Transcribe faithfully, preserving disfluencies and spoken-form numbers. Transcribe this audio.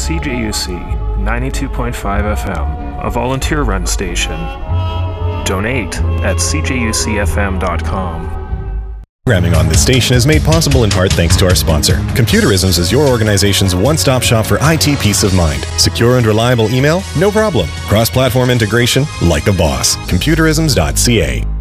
C J U C ninety-two point five F M, a volunteer-run station. Donate at c j u c f m dot com. Programming on this station is made possible in part thanks to our sponsor. Computerisms is your organization's one-stop shop for I T peace of mind. Secure and reliable email? No problem. Cross-platform integration? Like a boss. Computerisms dot c a.